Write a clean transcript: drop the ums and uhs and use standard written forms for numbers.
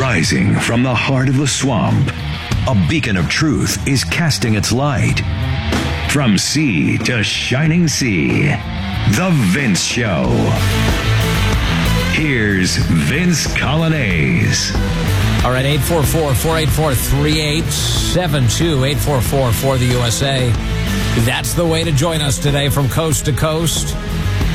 Rising from the heart of the swamp, a beacon of truth is casting its light. From sea to shining sea, The Vince Show. Here's Vince Coglianese. All right, 844-484-3872, 844 for the USA. That's the way to join us today from coast to coast.